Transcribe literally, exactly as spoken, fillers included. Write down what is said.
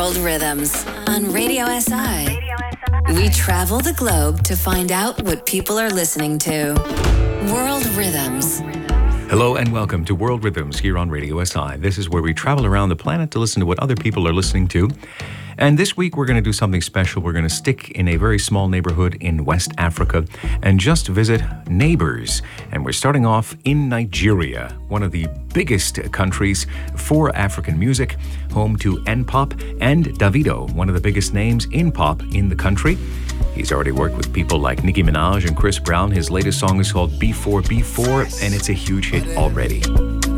World Rhythms on Radio S I. We travel the globe to find out what people are listening to. World Rhythms. Hello and welcome to World Rhythms here on Radio S I. This is where we travel around the planet to listen to what other people are listening to. And this week we're going to do something special. We're going to stick in a very small neighborhood in West Africa and just visit neighbors. And we're starting off in Nigeria, one of the biggest countries for African music, home to N-Pop and Davido, one of the biggest names in pop in the country. He's already worked with people like Nicki Minaj and Chris Brown. His latest song is called B four B four, and it's a huge hit already.